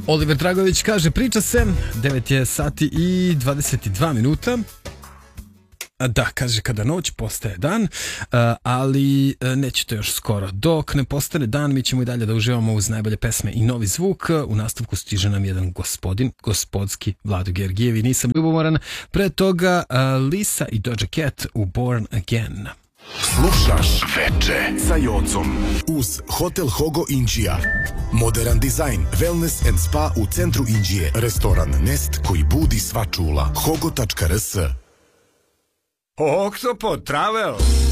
Oliver Dragović kaže, priča se, 9 je sati i 22 minuta. Da, kaže, kada noć postaje dan, ali neće to još skoro. Dok ne postane dan, mi ćemo i dalje da uživamo uz najbolje pesme i novi zvuk. U nastavku stiže nam jedan gospodski Vlado Georgijev i nisam ljubomoran. Pre toga Lisa i Doja Cat u Born Again. Slušaš Veče sa Jocom uz Hotel Hogo Inđija. Modern dizajn, wellness and spa u centru Inđije. Restoran Nest koji budi sva čula. Hogo.rs. Oktopod Travel.